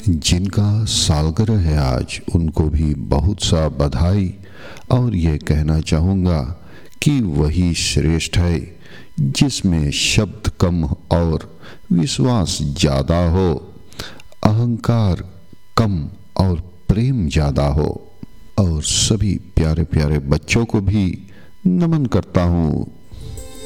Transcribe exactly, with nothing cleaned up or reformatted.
जिनका सालगिरह है आज, उनको भी बहुत सा बधाई। और ये कहना चाहूँगा कि वही श्रेष्ठ है जिसमें शब्द कम और विश्वास ज़्यादा हो, अहंकार कम और प्रेम ज़्यादा हो। और सभी प्यारे प्यारे बच्चों को भी नमन करता हूँ।